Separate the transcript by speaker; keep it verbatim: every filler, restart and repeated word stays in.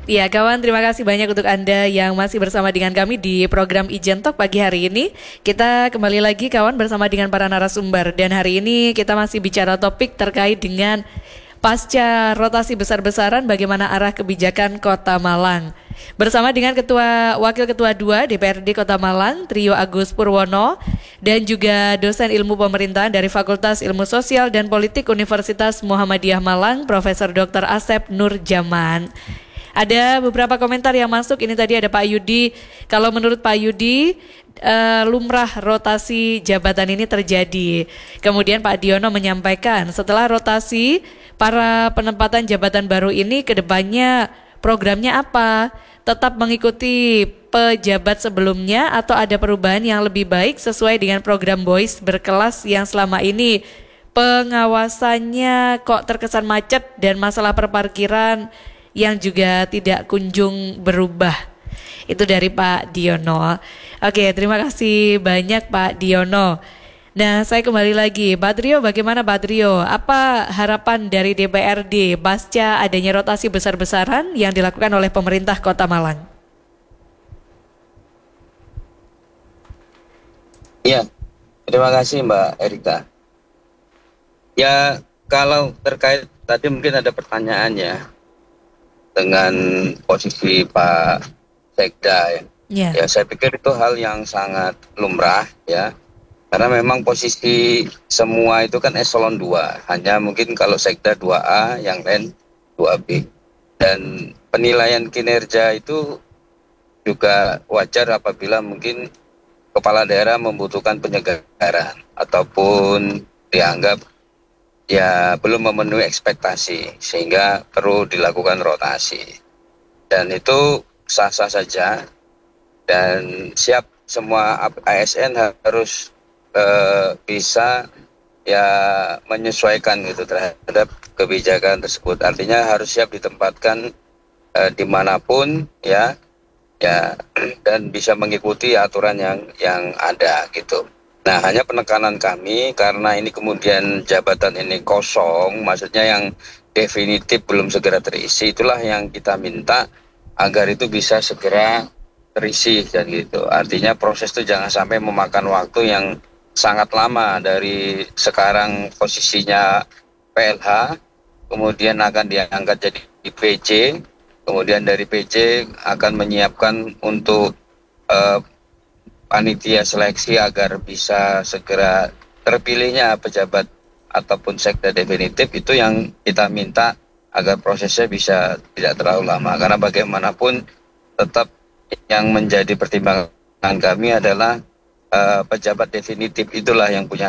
Speaker 1: Ya kawan, terima kasih banyak untuk Anda yang masih bersama dengan kami di program Ijen Talk pagi hari ini. Kita kembali lagi kawan bersama dengan para narasumber. Dan hari ini kita masih bicara topik terkait dengan pasca rotasi besar-besaran bagaimana arah kebijakan Kota Malang. Bersama dengan Ketua Wakil Ketua dua D P R D Kota Malang, Trio Agus Purwono, dan juga dosen ilmu pemerintahan dari Fakultas Ilmu Sosial dan Politik Universitas Muhammadiyah Malang, Profesor Doktor Asep Nurjaman. Ada beberapa komentar yang masuk, ini tadi ada Pak Yudi. Kalau menurut Pak Yudi, uh, lumrah rotasi jabatan ini terjadi. Kemudian Pak Diono menyampaikan, setelah rotasi, para penempatan jabatan baru ini kedepannya programnya apa? Tetap mengikuti pejabat sebelumnya atau ada perubahan yang lebih baik sesuai dengan program Boys berkelas yang selama ini pengawasannya kok terkesan macet dan masalah perparkiran yang juga tidak kunjung berubah. Itu dari Pak Diono. Oke, terima kasih banyak Pak Diono. Nah, saya kembali lagi. Pak Trio, bagaimana Pak Trio? Apa harapan dari D P R D pasca adanya rotasi besar-besaran yang dilakukan oleh pemerintah Kota Malang?
Speaker 2: Ya, terima kasih Mbak Erika. Ya, kalau terkait tadi mungkin ada pertanyaannya dengan posisi Pak Sekda ya.
Speaker 1: Yeah.
Speaker 2: Ya, saya pikir itu hal yang sangat lumrah ya. Karena memang posisi semua itu kan eselon dua. Hanya mungkin kalau Sekda dua A, yang lain dua B. Dan penilaian kinerja itu juga wajar apabila mungkin kepala daerah membutuhkan penyegaran ataupun dianggap ya belum memenuhi ekspektasi sehingga perlu dilakukan rotasi, dan itu sah-sah saja dan siap semua A S N harus eh, bisa ya menyesuaikan gitu terhadap kebijakan tersebut. Artinya harus siap ditempatkan eh, dimanapun ya ya dan bisa mengikuti aturan yang yang ada gitu. Nah, hanya penekanan kami karena ini kemudian jabatan ini kosong, maksudnya yang definitif belum segera terisi, itulah yang kita minta agar itu bisa segera terisi dan gitu. Artinya proses itu jangan sampai memakan waktu yang sangat lama dari sekarang posisinya P L H, kemudian akan diangkat jadi P C, kemudian dari P C akan menyiapkan untuk uh, panitia seleksi agar bisa segera terpilihnya pejabat ataupun sekda definitif. Itu yang kita minta agar prosesnya bisa tidak terlalu lama, karena bagaimanapun tetap yang menjadi pertimbangan kami adalah uh, pejabat definitif itulah yang punya